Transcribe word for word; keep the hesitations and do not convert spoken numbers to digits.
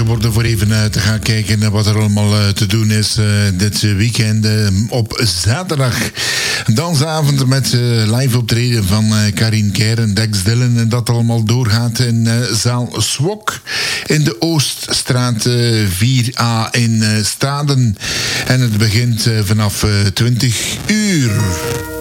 geworden voor even uh, te gaan kijken naar wat er allemaal uh, te doen is uh, dit weekend. Uh, op zaterdag dansavond met uh, live optreden van uh, Karin Keir en Dex Dillon. En dat allemaal doorgaat in uh, zaal Swok in de Ooststraat uh, vier A in uh, Staden. En het begint uh, vanaf uh, twintig uur.